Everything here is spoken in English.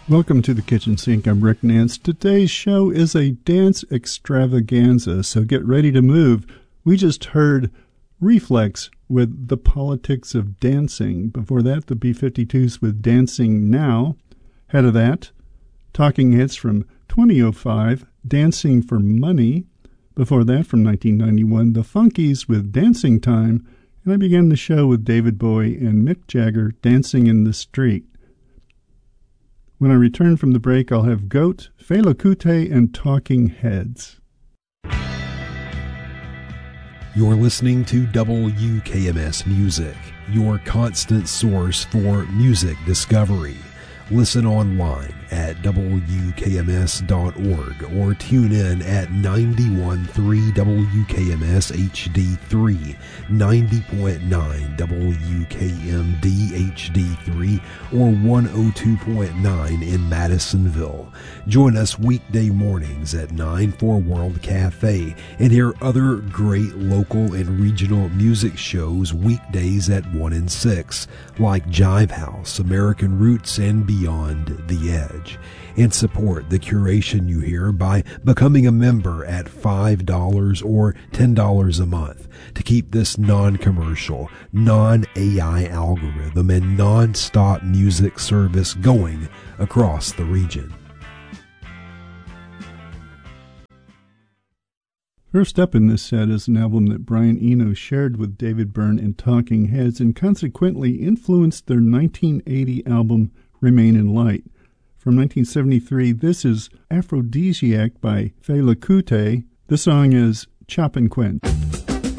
Welcome to the Kitchen Sink. I'm Rick Nance. Today's show is a dance extravaganza, so get ready to move. We just heard Reflex with The Politics of Dancing. Before that, the B-52s with Dancing Now. Ahead of that, Talking Heads from 2005, Dancing for Money. Before that, from 1991, The Funkies with Dancing Time. And I began the show with David Bowie and Mick Jagger, Dancing in the Street. When I return from the break, I'll have Goat, Fela Kuti, and Talking Heads. You're listening to WKMS Music, your constant source for music discovery. Listen online at WKMS.org or tune in at 91.3 WKMS HD3, 90.9 WKMD HD3, or 102.9 in Madisonville. Join us weekday mornings at 9 for World Cafe and hear other great local and regional music shows weekdays at 1 and 6, like Jive House, American Roots, and Beyond the Edge. And support the curation you hear by becoming a member at $5 or $10 a month to keep this non-commercial, non-AI algorithm and non-stop music service going across the region. First up in this set is an album that Brian Eno shared with David Byrne and Talking Heads and consequently influenced their 1980 album Remain in Light. From 1973, this is Aphrodisiac by Fela Kuti. The song is Chop and Quint.